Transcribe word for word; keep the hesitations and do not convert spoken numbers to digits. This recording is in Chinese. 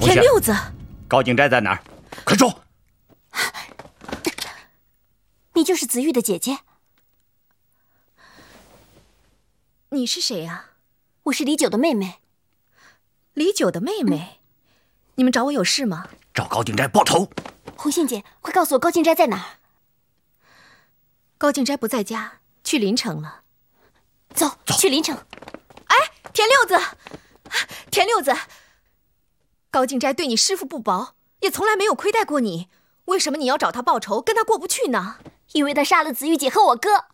田六子， 高景斋在哪儿？快说！ 你就是子玉的姐姐？ 你是谁呀？ 我是李九的妹妹。 李九的妹妹？嗯、你们找我有事吗？ 找高景斋报仇。 红杏姐，快告诉我高景斋在哪儿？ 高景斋不在家，去临城了。 走，走去临城。 哎，田六子，田六子，高景斋对你师父不薄，也从来没有亏待过你，为什么你要找他报仇，跟他过不去呢？ 因为他杀了子玉姐和我哥。